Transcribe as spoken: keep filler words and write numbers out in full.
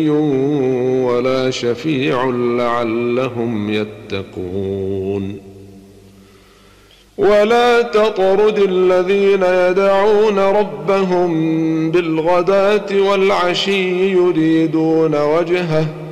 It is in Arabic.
ولا شفيع لعلهم يتقون ولا تطرد الذين يدعون ربهم بالغداة والعشي يريدون وجهه